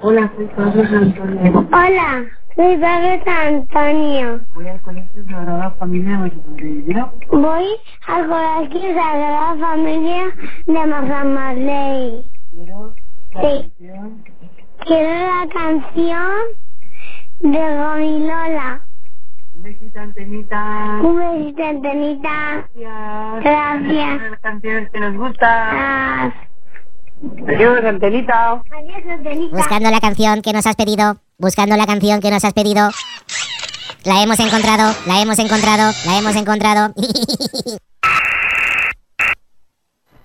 Hola, soy Pablo Antonio. Hola, soy Pablo Antonio. Voy al colegio Sagrada Familia de Marley. Voy al colegio Sagrada Familia de Marley. Quiero la Sí. canción. Quiero la canción de Gomilola. Un besito, Antenita. Un besito, Antenita. Gracias. Gracias. Las canciones que nos gustan. Adiós. Adiós, Antenita. Adiós, Antenita. Buscando la canción que nos has pedido. Buscando la canción que nos has pedido. La hemos encontrado, la hemos encontrado, la hemos encontrado.